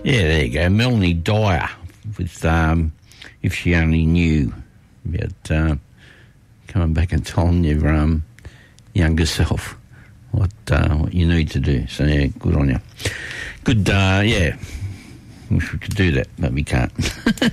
Yeah, there you go. Melanie Dyer with If She Only Knew about coming back and telling your younger self what you need to do. So, yeah, good on you. Good, yeah. Wish we could do that, but we can't.